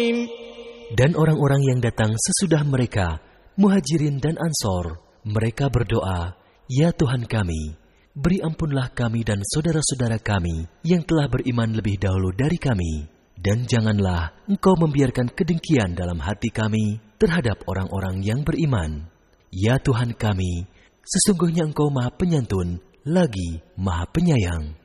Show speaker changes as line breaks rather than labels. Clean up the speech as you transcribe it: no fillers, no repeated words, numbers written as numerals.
Dan orang-orang yang datang sesudah mereka, Muhajirin dan Ansor, mereka berdoa, "Ya Tuhan kami, beri ampunlah kami dan saudara-saudara kami yang telah beriman lebih dahulu dari kami. Dan janganlah Engkau membiarkan kedengkian dalam hati kami terhadap orang-orang yang beriman. Ya Tuhan kami, sesungguhnya Engkau Maha Penyantun lagi Maha Penyayang."